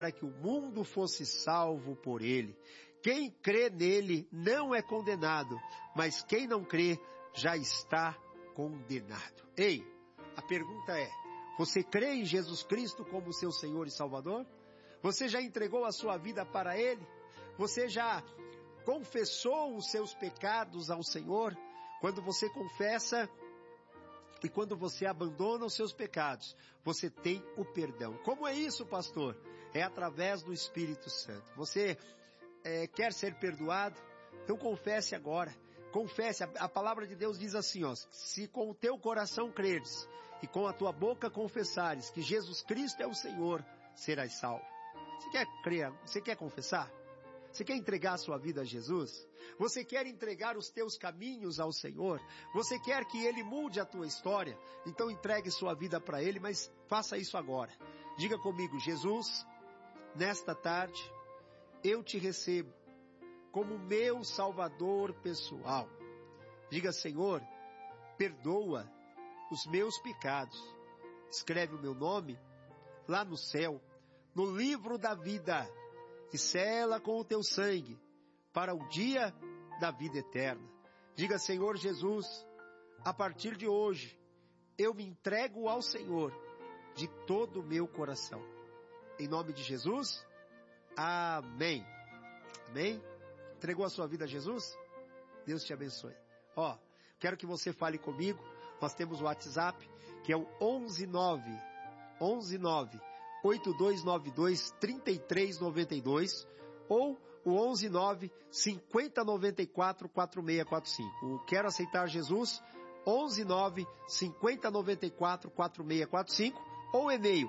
para que o mundo fosse salvo por ele. Quem crê nele não é condenado, mas quem não crê já está condenado. Ei, a pergunta é, você crê em Jesus Cristo como seu Senhor e Salvador? Você já entregou a sua vida para ele? Você já confessou os seus pecados ao Senhor? Quando você confessa e quando você abandona os seus pecados, você tem o perdão. Como é isso, pastor? É através do Espírito Santo. Você quer ser perdoado? Então confesse agora. Confesse. A palavra de Deus diz assim, ó, se com o teu coração creres e com a tua boca confessares que Jesus Cristo é o Senhor, serás salvo. Você quer crer? Você quer confessar? Você quer entregar a sua vida a Jesus? Você quer entregar os teus caminhos ao Senhor? Você quer que Ele mude a tua história? Então entregue sua vida para Ele, mas faça isso agora. Diga comigo, Jesus, nesta tarde, eu te recebo como meu Salvador pessoal. Diga, Senhor, perdoa os meus pecados. Escreve o meu nome lá no céu, no livro da vida, e sela com o teu sangue para o dia da vida eterna. Diga, Senhor Jesus, a partir de hoje, eu me entrego ao Senhor de todo o meu coração. Em nome de Jesus, amém. Amém? Entregou a sua vida a Jesus? Deus te abençoe. Ó, quero que você fale comigo. Nós temos o WhatsApp, que é o 11982923392 ou o 11950944645. O Quero Aceitar Jesus, 11950944645 ou e-mail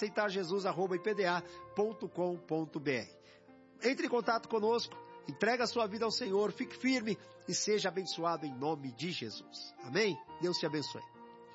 queroaceitarjesus@ipda.com.br. Entre em contato conosco, entrega a sua vida ao Senhor, fique firme e seja abençoado em nome de Jesus. Amém? Deus te abençoe.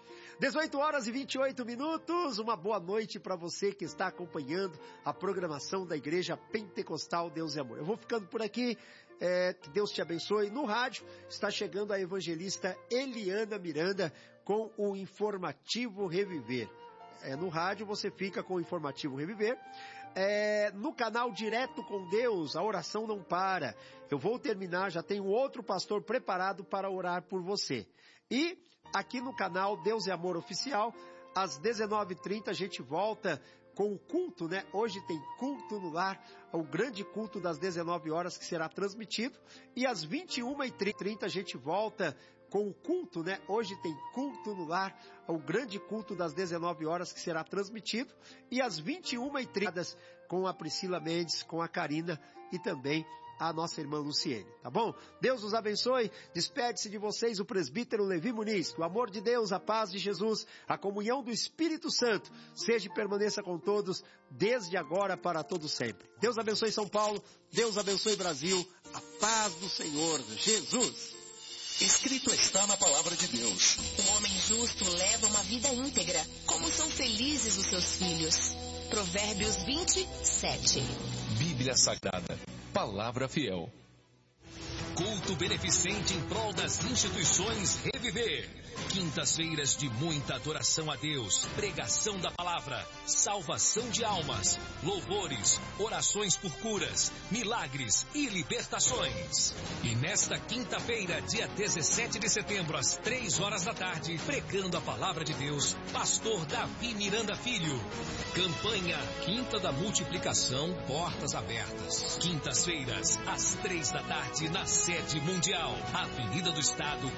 18h28, uma boa noite para você que está acompanhando a programação da Igreja Pentecostal Deus e Amor. Eu vou ficando por aqui, que Deus te abençoe. No rádio está chegando a evangelista Eliana Miranda com o Informativo Reviver. No rádio você fica com o Informativo Reviver. No canal Direto com Deus, a oração não para. Eu vou terminar, já tenho outro pastor preparado para orar por você. E aqui no canal Deus e Amor Oficial, às 19h30 a gente volta com o culto, né? Hoje tem culto no lar, o grande culto das 19 horas que será transmitido. E às 21h30 a gente volta com o culto, né? Hoje tem culto no lar, o grande culto das 19 horas que será transmitido. E às 21h30 com a Priscila Mendes, com a Karina e também a nossa irmã Luciene, tá bom? Deus os abençoe, despede-se de vocês o presbítero Levi Muniz, que o amor de Deus, a paz de Jesus, a comunhão do Espírito Santo, seja e permaneça com todos, desde agora para todo sempre. Deus abençoe São Paulo, Deus abençoe Brasil, a paz do Senhor Jesus. Escrito está na palavra de Deus: o homem justo leva uma vida íntegra, como são felizes os seus filhos. Provérbios 27. Bíblia Sagrada, Palavra Fiel. Culto beneficente em prol das instituições Reviver. Quintas-feiras de muita adoração a Deus, pregação da palavra, salvação de almas, louvores, orações por curas, milagres e libertações. E nesta quinta-feira, dia 17 de setembro, às 3 horas da tarde, pregando a palavra de Deus, pastor Davi Miranda Filho. Campanha Quinta da Multiplicação, portas abertas. Quintas-feiras, às 3 da tarde, na sede mundial, Avenida do Estado,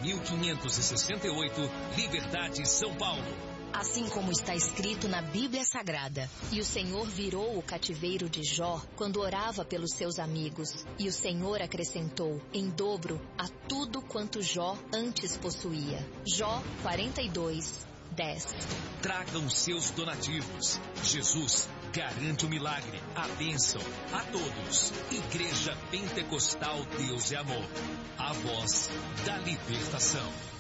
4568, Liberdade, São Paulo. Assim como está escrito na Bíblia Sagrada, e o Senhor virou o cativeiro de Jó quando orava pelos seus amigos, e o Senhor acrescentou em dobro a tudo quanto Jó antes possuía. Jó 42:10. Tragam seus donativos. Jesus garante o milagre, a bênção a todos. Igreja Pentecostal Deus e Amor, a voz da libertação.